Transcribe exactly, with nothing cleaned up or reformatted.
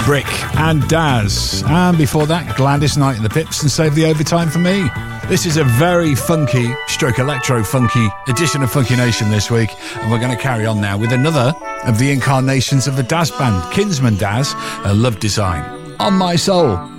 Brick and Daz. And before that, Gladys Knight and the Pips and Save the Overtime for Me. This is a very funky, stroke electro-funky edition of Funky Nation this week. And we're going to carry on now with another of the incarnations of the Daz band, Kinsman Daz, a Love Design. On My Soul.